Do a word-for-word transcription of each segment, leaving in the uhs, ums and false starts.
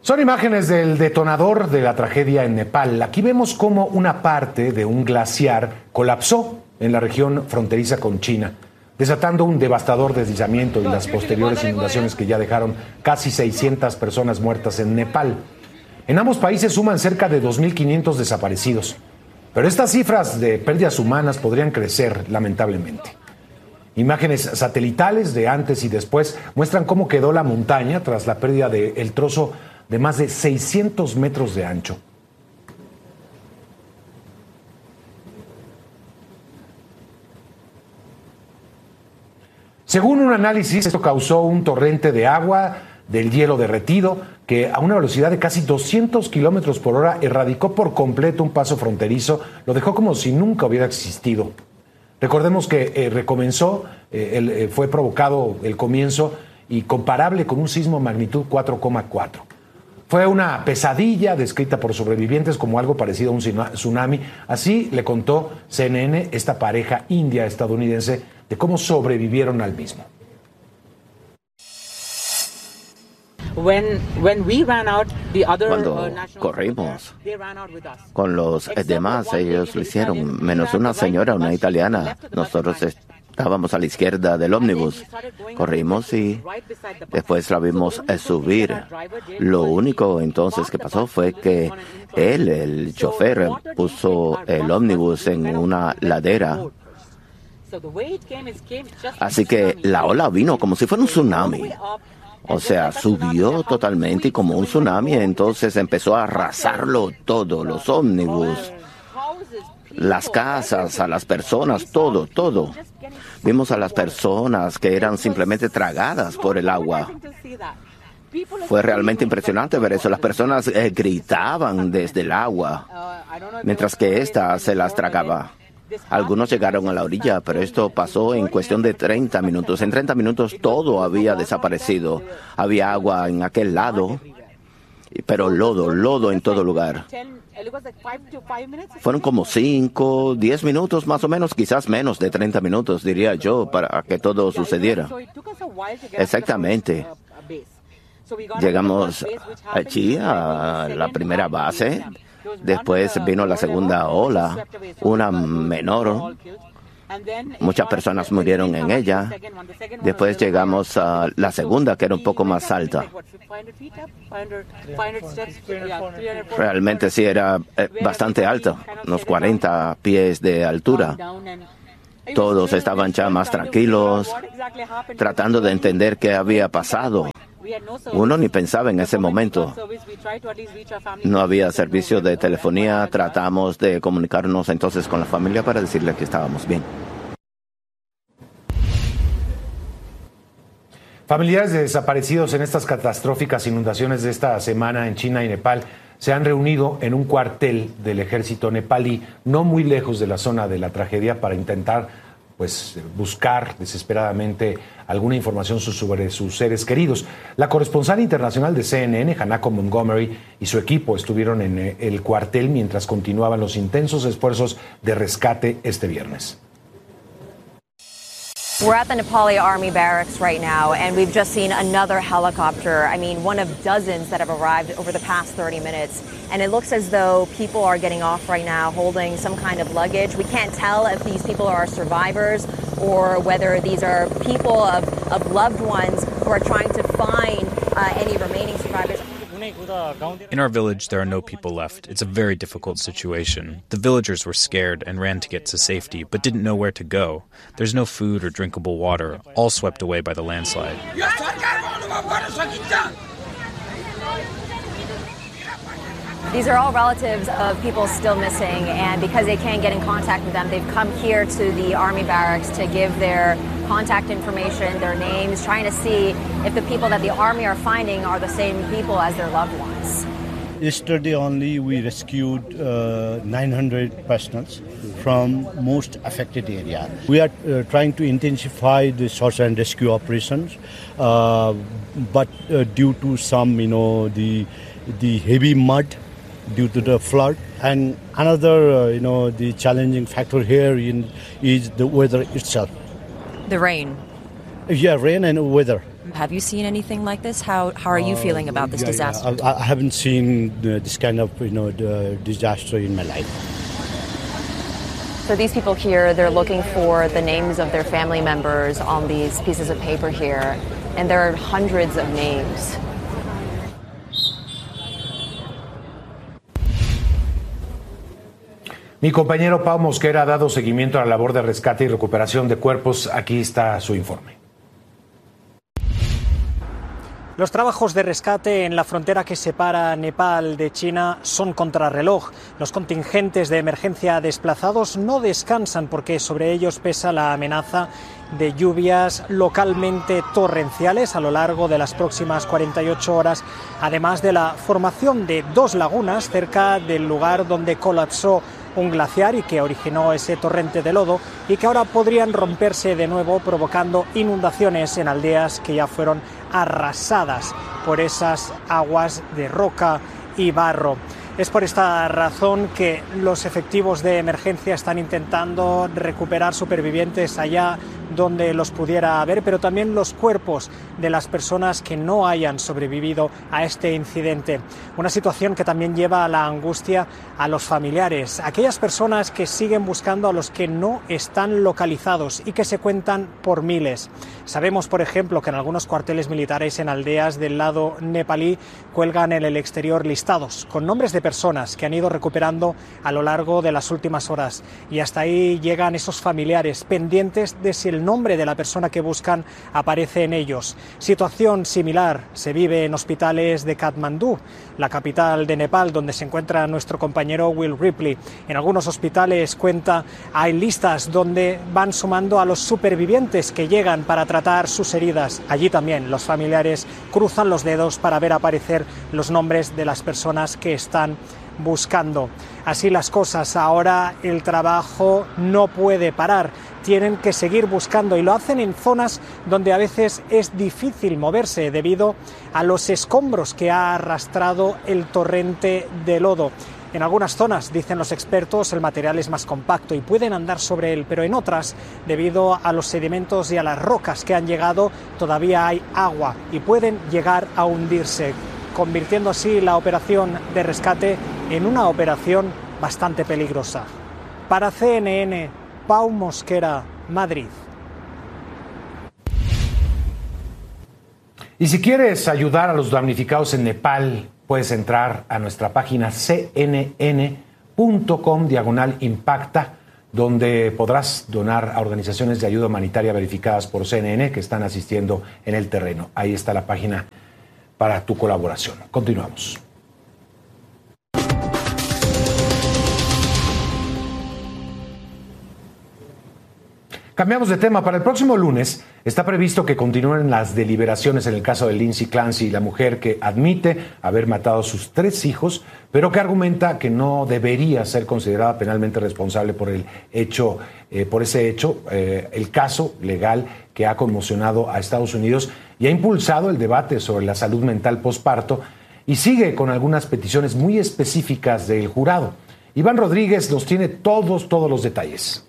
Son imágenes del detonador de la tragedia en Nepal. Aquí vemos cómo una parte de un glaciar colapsó en la región fronteriza con China, desatando un devastador deslizamiento y las posteriores inundaciones que ya dejaron casi seiscientas personas muertas en Nepal. En ambos países suman cerca de dos mil quinientos desaparecidos, pero estas cifras de pérdidas humanas podrían crecer lamentablemente. Imágenes satelitales de antes y después muestran cómo quedó la montaña tras la pérdida del trozo de más de seiscientos metros de ancho. Según un análisis, esto causó un torrente de agua del hielo derretido que a una velocidad de casi doscientos kilómetros por hora erradicó por completo un paso fronterizo, lo dejó como si nunca hubiera existido. Recordemos que eh, recomenzó, eh, el, eh, fue provocado el comienzo y comparable con un sismo magnitud cuatro coma cuatro. Fue una pesadilla descrita por sobrevivientes como algo parecido a un tsunami. Así le contó C N N esta pareja india-estadounidense de cómo sobrevivieron al mismo. Cuando corrimos con los demás, ellos lo hicieron, menos una señora, una italiana. Nosotros estábamos a la izquierda del ómnibus. Corrimos y después la vimos subir. Lo único entonces que pasó fue que él, el chofer, puso el ómnibus en una ladera. Así que la ola vino como si fuera un tsunami. O sea, subió totalmente y como un tsunami, entonces empezó a arrasarlo todo, los ómnibus, las casas, a las personas, todo, todo. Vimos a las personas que eran simplemente tragadas por el agua. Fue realmente impresionante ver eso. Las personas eh, gritaban desde el agua, mientras que ésta se las tragaba. Algunos llegaron a la orilla, pero esto pasó en cuestión de treinta minutos. En treinta minutos todo había desaparecido. Había agua en aquel lado, pero lodo, lodo en todo lugar. Fueron como cinco, diez minutos más o menos, quizás menos de treinta minutos, diría yo, para que todo sucediera. Exactamente. Llegamos allí a la primera base. Después vino la segunda ola, una menor. Muchas personas murieron en ella. Después llegamos a la segunda, que era un poco más alta. Realmente sí era eh, bastante alta, unos cuarenta pies de altura. Todos estaban ya más tranquilos, tratando de entender qué había pasado. Uno ni pensaba en ese momento. No había servicio de telefonía. Tratamos de comunicarnos entonces con la familia para decirle que estábamos bien. Familiares de desaparecidos en estas catastróficas inundaciones de esta semana en China y Nepal se han reunido en un cuartel del ejército nepalí, no muy lejos de la zona de la tragedia, para intentar pues buscar desesperadamente alguna información sobre sus seres queridos. La corresponsal internacional de C N N, Hanako Montgomery, y su equipo estuvieron en el cuartel mientras continuaban los intensos esfuerzos de rescate este viernes. We're at the Nepali Army barracks right now, and we've just seen another helicopter. I mean, one of dozens that have arrived over the past thirty minutes. And it looks as though people are getting off right now holding some kind of luggage. We can't tell if these people are survivors or whether these are people of, of loved ones who are trying to find uh, any remaining survivors. In our village, there are no people left. It's a very difficult situation. The villagers were scared and ran to get to safety, but didn't know where to go. There's no food or drinkable water, all swept away by the landslide. These are all relatives of people still missing, and because they can't get in contact with them, they've come here to the Army barracks to give their contact information, their names, trying to see if the people that the Army are finding are the same people as their loved ones. Yesterday only we rescued uh, nine hundred persons from most affected area. We are uh, trying to intensify the search and rescue operations, uh, but uh, due to some, you know, the the heavy mud, due to the flood, and another, uh, you know, the challenging factor here in is the weather itself. The rain. Yeah, rain and weather. Have you seen anything like this? How how are you feeling about this yeah, disaster? Yeah. I, I haven't seen uh, this kind of you know the disaster in my life. So these people here, they're looking for the names of their family members on these pieces of paper here, and there are hundreds of names. Mi compañero Pau Mosquera ha dado seguimiento a la labor de rescate y recuperación de cuerpos. Aquí está su informe. Los trabajos de rescate en la frontera que separa Nepal de China son contrarreloj. Los contingentes de emergencia desplazados no descansan porque sobre ellos pesa la amenaza de lluvias localmente torrenciales a lo largo de las próximas cuarenta y ocho horas, además de la formación de dos lagunas cerca del lugar donde colapsó un glaciar y que originó ese torrente de lodo y que ahora podrían romperse de nuevo provocando inundaciones en aldeas que ya fueron arrasadas por esas aguas de roca y barro. Es por esta razón que los efectivos de emergencia están intentando recuperar supervivientes allá donde los pudiera haber, pero también los cuerpos de las personas que no hayan sobrevivido a este incidente. Una situación que también lleva a la angustia a los familiares, aquellas personas que siguen buscando a los que no están localizados y que se cuentan por miles. Sabemos, por ejemplo, que en algunos cuarteles militares en aldeas del lado nepalí cuelgan en el exterior listados con nombres de personas que han ido recuperando a lo largo de las últimas horas. Y hasta ahí llegan esos familiares pendientes de si el nombre de la persona que buscan aparece en ellos. Situación similar se vive en hospitales de Katmandú, la capital de Nepal, donde se encuentra nuestro compañero Will Ripley. En algunos hospitales, cuenta, hay listas donde van sumando a los supervivientes que llegan para tratar sus heridas. Allí también los familiares cruzan los dedos para ver aparecer los nombres de las personas que están buscando. Así las cosas, ahora el trabajo no puede parar. Tienen que seguir buscando y lo hacen en zonas donde a veces es difícil moverse debido a los escombros que ha arrastrado el torrente de lodo. En algunas zonas, dicen los expertos, el material es más compacto y pueden andar sobre él, pero en otras, debido a los sedimentos y a las rocas que han llegado, todavía hay agua y pueden llegar a hundirse, convirtiendo así la operación de rescate en una operación bastante peligrosa. Para C N N, Pau Mosquera, Madrid. Y si quieres ayudar a los damnificados en Nepal, puedes entrar a nuestra página cnn.com diagonal impacta, donde podrás donar a organizaciones de ayuda humanitaria verificadas por C N N que están asistiendo en el terreno. Ahí está la página para tu colaboración. Continuamos. Cambiamos de tema. Para el próximo lunes está previsto que continúen las deliberaciones en el caso de Lindsay Clancy, la mujer que admite haber matado a sus tres hijos, pero que argumenta que no debería ser considerada penalmente responsable por el hecho, eh, por ese hecho, eh, el caso legal que ha conmocionado a Estados Unidos y ha impulsado el debate sobre la salud mental posparto y sigue con algunas peticiones muy específicas del jurado. Iván Rodríguez nos tiene todos, todos los detalles.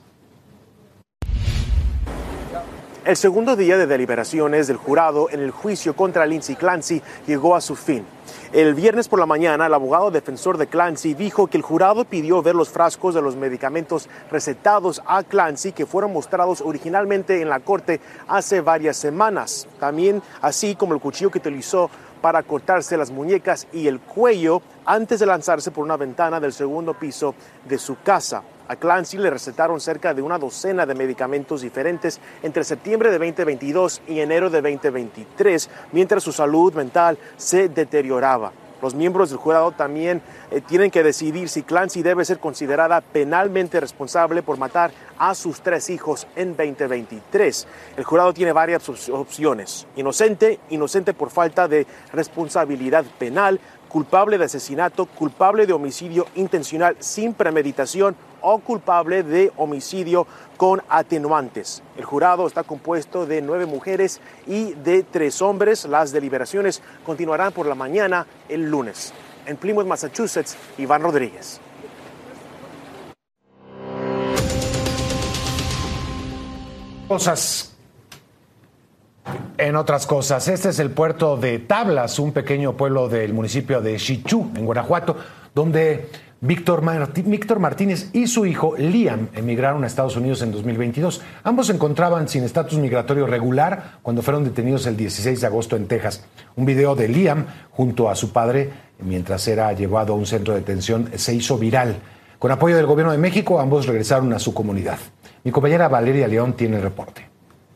El segundo día de deliberaciones del jurado en el juicio contra Lindsay Clancy llegó a su fin. El viernes por la mañana, el abogado defensor de Clancy dijo que el jurado pidió ver los frascos de los medicamentos recetados a Clancy que fueron mostrados originalmente en la corte hace varias semanas. También, así como el cuchillo que utilizó para cortarse las muñecas y el cuello antes de lanzarse por una ventana del segundo piso de su casa. A Clancy le recetaron cerca de una docena de medicamentos diferentes entre septiembre de veinte veintidós y enero de veinte veintitrés, mientras su salud mental se deterioraba. Los miembros del jurado también eh, tienen que decidir si Clancy debe ser considerada penalmente responsable por matar a sus tres hijos en veinte veintitrés. El jurado tiene varias opciones: inocente, inocente por falta de responsabilidad penal, culpable de asesinato, culpable de homicidio intencional sin premeditación o culpable de homicidio con atenuantes. El jurado está compuesto de nueve mujeres y de tres hombres. Las deliberaciones continuarán por la mañana el lunes. En Plymouth, Massachusetts, Iván Rodríguez. Cosas En otras cosas, este es el puerto de Tablas, un pequeño pueblo del municipio de Xichú, en Guanajuato, donde Víctor, Martí- Víctor Martínez y su hijo Liam emigraron a Estados Unidos en dos mil veintidós. Ambos se encontraban sin estatus migratorio regular cuando fueron detenidos el dieciséis de agosto en Texas. Un video de Liam junto a su padre, mientras era llevado a un centro de detención, se hizo viral. Con apoyo del gobierno de México, ambos regresaron a su comunidad. Mi compañera Valeria León tiene el reporte.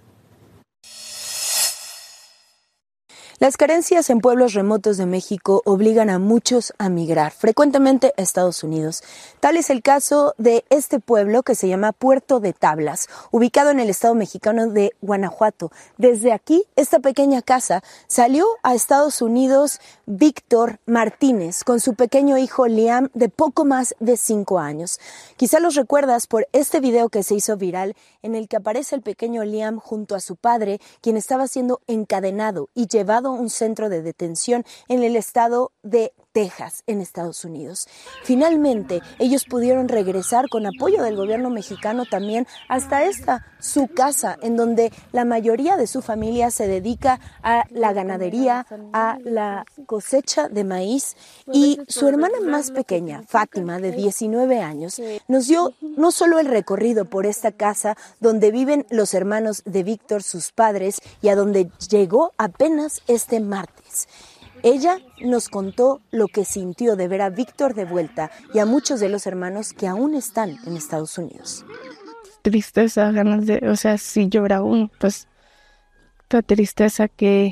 Las carencias en pueblos remotos de México obligan a muchos a migrar, frecuentemente a Estados Unidos. Tal es el caso de este pueblo que se llama Puerto de Tablas, ubicado en el estado mexicano de Guanajuato. Desde aquí, esta pequeña casa, salió a Estados Unidos Víctor Martínez con su pequeño hijo Liam de poco más de cinco años. Quizá los recuerdas por este video que se hizo viral en el que aparece el pequeño Liam junto a su padre, quien estaba siendo encadenado y llevado a un centro de detención en el estado de Texas, en Estados Unidos. Finalmente, ellos pudieron regresar con apoyo del gobierno mexicano también hasta esta, su casa, en donde la mayoría de su familia se dedica a la ganadería, a la cosecha de maíz, y su hermana más pequeña, Fátima, de diecinueve años, nos dio no solo el recorrido por esta casa donde viven los hermanos de Víctor, sus padres, y a donde llegó apenas este martes. Ella nos contó lo que sintió de ver a Víctor de vuelta y a muchos de los hermanos que aún están en Estados Unidos. Tristeza, ganas de, o sea, si llora uno, pues la tristeza que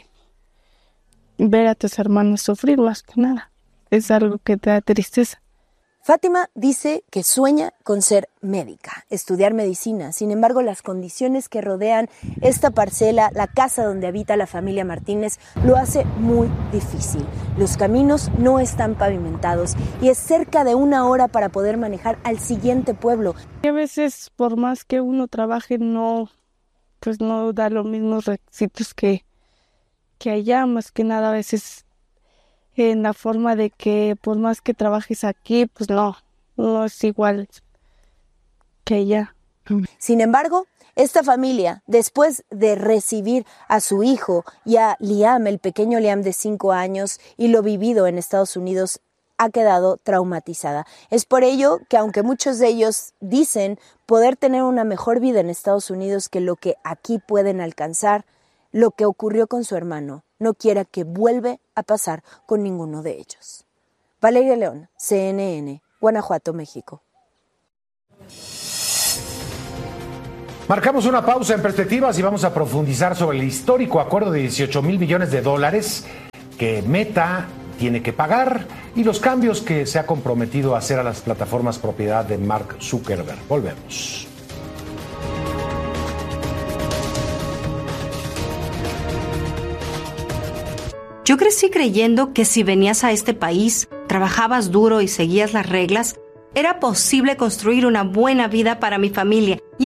ver a tus hermanos sufrir más que nada, es algo que te da tristeza. Fátima dice que sueña con ser médica, estudiar medicina. Sin embargo, las condiciones que rodean esta parcela, la casa donde habita la familia Martínez, lo hace muy difícil. Los caminos no están pavimentados y es cerca de una hora para poder manejar al siguiente pueblo. Y a veces, por más que uno trabaje, no, pues no da los mismos requisitos que, que allá, más que nada a veces en la forma de que por más que trabajes aquí, pues no, no es igual que allá. Sin embargo, esta familia, después de recibir a su hijo y a Liam, el pequeño Liam de cinco años, y lo vivido en Estados Unidos, ha quedado traumatizada. Es por ello que, aunque muchos de ellos dicen poder tener una mejor vida en Estados Unidos que lo que aquí pueden alcanzar, lo que ocurrió con su hermano no quiera que vuelva a pasar con ninguno de ellos. Valeria León, C N N, Guanajuato, México. Marcamos una pausa en Perspectivas y vamos a profundizar sobre el histórico acuerdo de dieciocho mil millones de dólares que Meta tiene que pagar y los cambios que se ha comprometido a hacer a las plataformas propiedad de Mark Zuckerberg. Volvemos. Yo crecí creyendo que si venías a este país, trabajabas duro y seguías las reglas, era posible construir una buena vida para mi familia.